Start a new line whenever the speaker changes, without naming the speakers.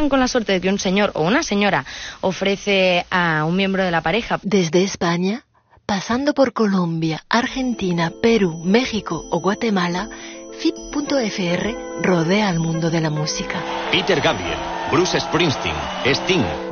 cuentan con la suerte de que un señor o una señora ofrece a un miembro de la pareja.
Desde España, pasando por Colombia, Argentina, Perú, México o Guatemala, FIP.fr rodea al mundo de la música.
Peter Gabriel, Bruce Springsteen, Sting,